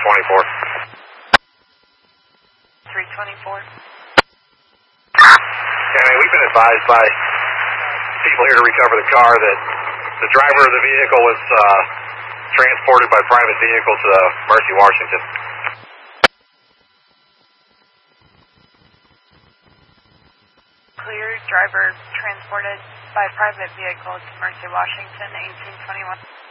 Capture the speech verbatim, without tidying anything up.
twenty-four. three twenty-four. County, we've been advised by people here to recover the car that the driver of the vehicle was uh, transported by private vehicle to Mercy, Washington. Clear, driver transported by private vehicle to Mercy, Washington, eighteen twenty-one.